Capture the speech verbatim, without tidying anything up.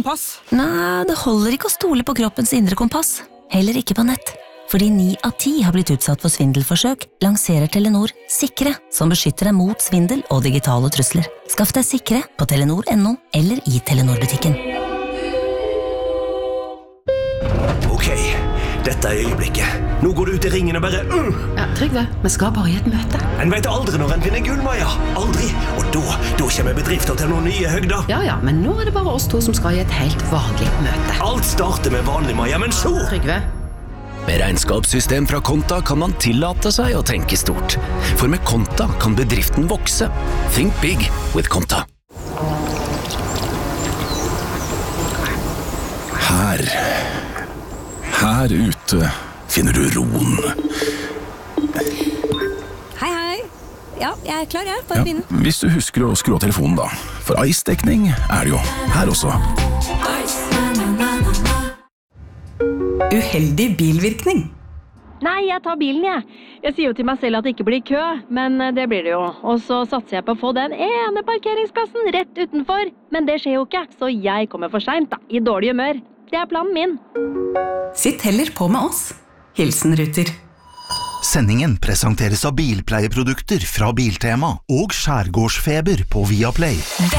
kompass. Nei, det holder ikke å stole på kroppens indre kompass. Heller ikke på nett. Fordi ni av ti har blitt utsatt for svindelforsøk, lanserer Telenor Sikre, som beskytter deg mot svindel og digitale trusler. Skaff deg Sikre på telenor punktum no eller i Telenor-butikken. Ok, dette er øyeblikket. Nå går du ut i ringen og bare... Uh! Ja, Trygve, vi skal bare i et møte. En vet aldri når en vinner gull, Maja. Aldri. Og da, da kommer bedrifter til noen nye høgder. Ja, ja, men nå er det bare oss to som skal i et helt vanlig møte. Alt starter med vanlig, Maja, men så... Trygve. Med regnskapssystem fra Konta kan man tillate seg å tenke stort. For med Konta kan bedriften vokse. Think big with Konta. Her. Her ute finner du roen. Hei, hei. Ja, jeg er klar, jeg. Bare Ja, begynne. hvis du husker å skru av telefonen da. For ice-dekning er det jo her også. Uheldig bilvirkning. Nei, jeg tar bilen, jeg. Jeg sier jo til meg selv at det ikke blir kø, men det blir det jo. Og så satser jeg på å få den ene parkeringsplassen rett utenfor. Men det skjer jo ikke, så jeg kommer for sent da, i dårlig humør. Det er planen min. Sitt heller på med oss. Hilsen Ruter. Sendingen presenteres av bilpleieprodukter fra Biltema og Skjærgårdsfeber på Viaplay.